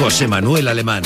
José Manuel Alemán.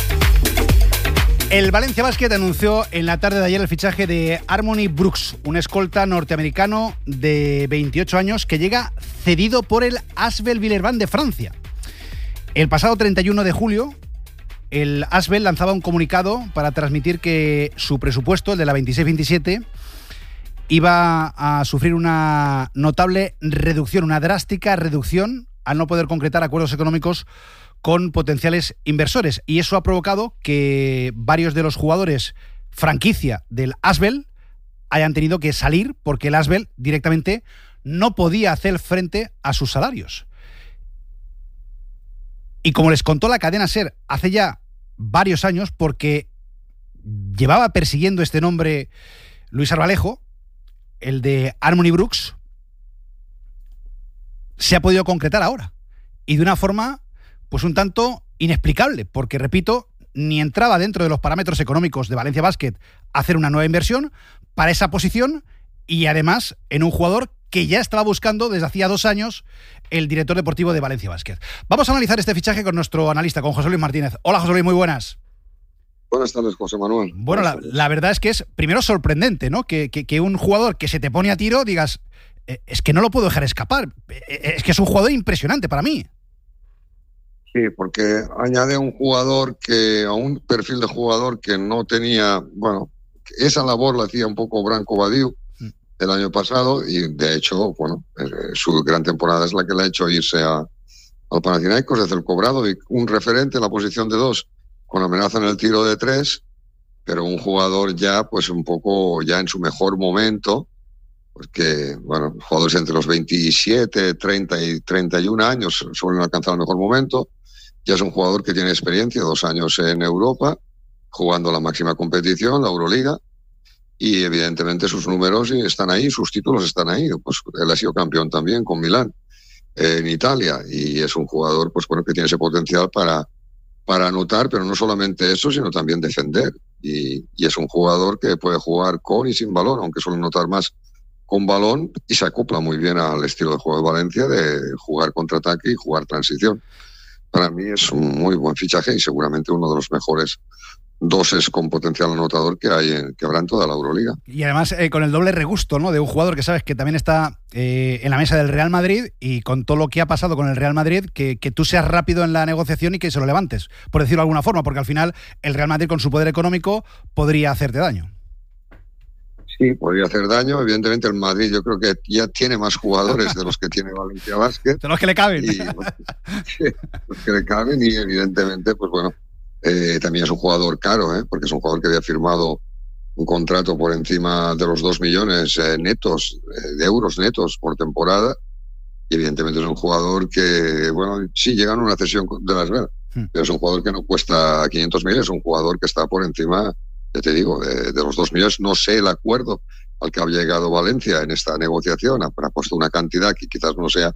El Valencia Basket anunció en la tarde de ayer el fichaje de Harmony Brooks, un escolta norteamericano de 28 años que llega cedido por el Asvel Villeurbanne de Francia. El pasado 31 de julio, el Asvel lanzaba un comunicado para transmitir que su presupuesto, el de la 26-27, iba a sufrir una notable reducción, una drástica reducción, al no poder concretar acuerdos económicos con potenciales inversores, y eso ha provocado que varios de los jugadores franquicia del Asvel hayan tenido que salir porque el Asvel directamente no podía hacer frente a sus salarios. Y como les contó la cadena SER hace ya varios años, porque llevaba persiguiendo este nombre Luis Arbalejo, el de Harmony Brooks, se ha podido concretar ahora, y de una forma pues un tanto inexplicable, porque, repito, ni entraba dentro de los parámetros económicos de Valencia Basket hacer una nueva inversión para esa posición, y además en un jugador que ya estaba buscando desde hacía 2 años el director deportivo de Valencia Basket. Vamos a analizar este fichaje con nuestro analista, con José Luis Martínez. Hola, José Luis, muy buenas. Buenas tardes, José Manuel. Bueno, la verdad es que es primero sorprendente, ¿no? Que un jugador que se te pone a tiro digas, es que no lo puedo dejar escapar. Es que es un jugador impresionante para mí. Sí, porque añade un jugador a un perfil de jugador que no tenía, bueno, esa labor la hacía un poco Branco Badiou el año pasado, y de hecho, bueno, su gran temporada es la que le ha hecho irse al Panathinaikos, desde el cobrado, y un referente en la posición de 2, con amenaza en el tiro de 3, pero un jugador ya, pues un poco ya en su mejor momento, porque, bueno, jugadores entre los 27, 30 y 31 años suelen alcanzar el mejor momento. Ya es un jugador que tiene experiencia, 2 años en Europa, jugando la máxima competición, la Euroliga, y evidentemente sus números están ahí, sus títulos están ahí. Pues él ha sido campeón también con Milán en Italia, y es un jugador, pues bueno, que tiene ese potencial para anotar, pero no solamente eso, sino también defender. Y es un jugador que puede jugar con y sin balón, aunque suele anotar más con balón, y se acopla muy bien al estilo de juego de Valencia, de jugar contraataque y jugar transición. Para mí es un muy buen fichaje y seguramente uno de los mejores doses con potencial anotador que habrá en toda la Euroliga. Y además con el doble regusto, ¿no?, de un jugador que sabes que también está en la mesa del Real Madrid, y con todo lo que ha pasado con el Real Madrid, que tú seas rápido en la negociación y que se lo levantes, por decirlo de alguna forma, porque al final el Real Madrid, con su poder económico, podría hacerte daño. Sí, podría hacer daño. Evidentemente el Madrid yo creo que ya tiene más jugadores de los que tiene Valencia Basket. De los que le caben. Sí, los que le caben, y evidentemente, pues bueno, también es un jugador caro, porque es un jugador que había firmado un contrato por encima de los 2 millones netos, de euros netos por temporada, y evidentemente es un jugador que, bueno, sí llegan a una cesión de Las Vegas, pero es un jugador que no cuesta 500.000, es un jugador que está por encima, ya te digo, de los 2 millones. No sé el acuerdo al que ha llegado Valencia en esta negociación, ha puesto una cantidad que quizás no sea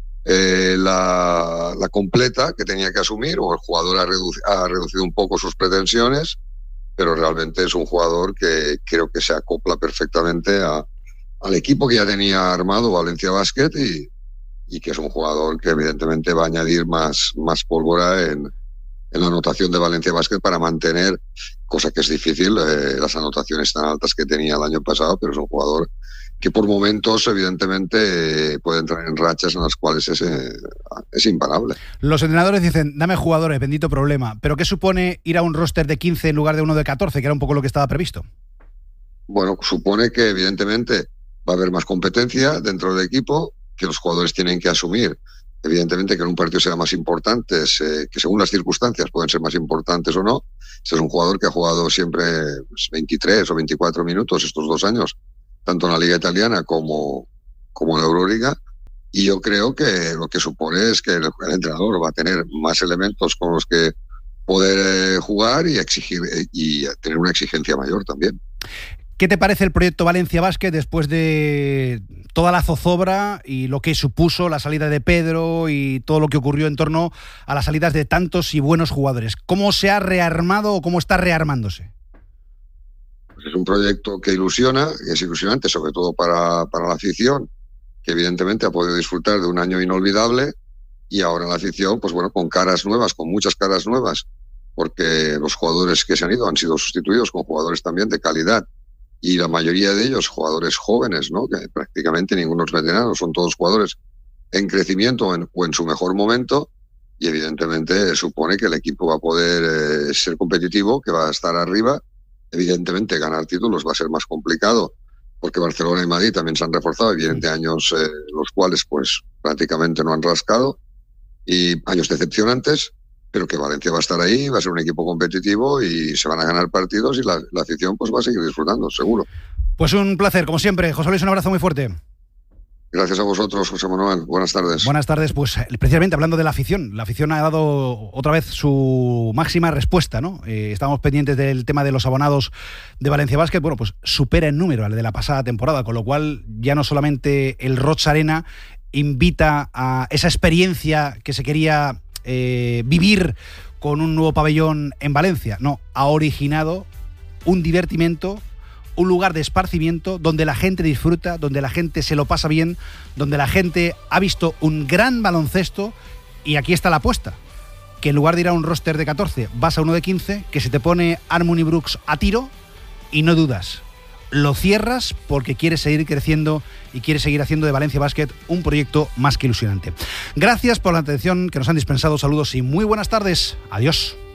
la completa que tenía que asumir, o el jugador ha reducido un poco sus pretensiones, pero realmente es un jugador que creo que se acopla perfectamente al equipo que ya tenía armado Valencia Basket, y que es un jugador que evidentemente va a añadir más pólvora en la anotación de Valencia Basket para mantener, cosa que es difícil, las anotaciones tan altas que tenía el año pasado, pero es un jugador que por momentos evidentemente puede entrar en rachas en las cuales es imparable. Los entrenadores dicen, dame jugadores, bendito problema, pero ¿qué supone ir a un roster de 15 en lugar de uno de 14, que era un poco lo que estaba previsto? Bueno, supone que evidentemente va a haber más competencia dentro del equipo, que los jugadores tienen que asumir, evidentemente, que en un partido sea más importantes, que según las circunstancias pueden ser más importantes o no. Este es un jugador que ha jugado siempre 23 o 24 minutos estos 2 años, tanto en la Liga Italiana como en la Euroliga, y yo creo que lo que supone es que el entrenador va a tener más elementos con los que poder jugar y exigir, y tener una exigencia mayor también. ¿Qué te parece el proyecto Valencia Basket después de toda la zozobra y lo que supuso la salida de Pedro y todo lo que ocurrió en torno a las salidas de tantos y buenos jugadores? ¿Cómo se ha rearmado o cómo está rearmándose? Pues es un proyecto que ilusiona, y es ilusionante sobre todo para la afición, que evidentemente ha podido disfrutar de un año inolvidable, y ahora la afición, pues bueno, con caras nuevas, con muchas caras nuevas, porque los jugadores que se han ido han sido sustituidos con jugadores también de calidad, y la mayoría de ellos jugadores jóvenes, ¿no? Que prácticamente ninguno es veterano, son todos jugadores en crecimiento o en su mejor momento, y evidentemente supone que el equipo va a poder ser competitivo, que va a estar arriba. Evidentemente ganar títulos va a ser más complicado, porque Barcelona y Madrid también se han reforzado y vienen de años los cuales pues prácticamente no han rascado, y años decepcionantes, pero que Valencia va a estar ahí, va a ser un equipo competitivo y se van a ganar partidos, y la afición pues va a seguir disfrutando, seguro. Pues un placer, como siempre. José Luis, un abrazo muy fuerte. Gracias a vosotros, José Manuel. Buenas tardes. Buenas tardes. Pues precisamente hablando de la afición ha dado otra vez su máxima respuesta, ¿no? Estábamos pendientes del tema de los abonados de Valencia Basket. Bueno, pues supera en número al de la pasada temporada, con lo cual ya no solamente el Roig Arena invita a esa experiencia que se quería vivir con un nuevo pabellón en Valencia, no, ha originado un divertimento, un lugar de esparcimiento donde la gente disfruta, donde la gente se lo pasa bien, donde la gente ha visto un gran baloncesto. Y aquí está la apuesta, que en lugar de ir a un roster de 14 vas a uno de 15, que se te pone Harmony Brooks a tiro y no dudas, lo cierras porque quieres seguir creciendo y quieres seguir haciendo de Valencia Basket un proyecto más que ilusionante. Gracias por la atención que nos han dispensado. Saludos y muy buenas tardes. Adiós.